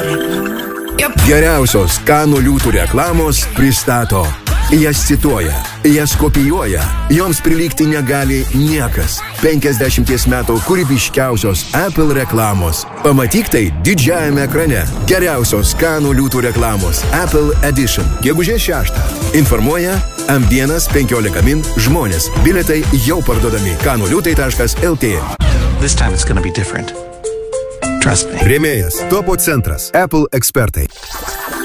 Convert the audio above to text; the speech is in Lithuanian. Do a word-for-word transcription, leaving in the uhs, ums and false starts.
Geriausios Kanų liūtų reklamos pristato. Jas cituoja, jas kopijuoja, joms prilygti negali niekas. penkiasdešimties metų kūrybiškiausios Apple reklamos. Pamatyk tai didžiajame ekrane. Geriausios Kanų liūtų reklamos Apple Edition. Gegužės šeštą. Informuoja M vienas penkiolika min žmonės. Bilietai jau parduodami kanoliūtai taškas L T. This time it's gonna be different. Trust me. Rėmėjas Topo centras. Apple ekspertai.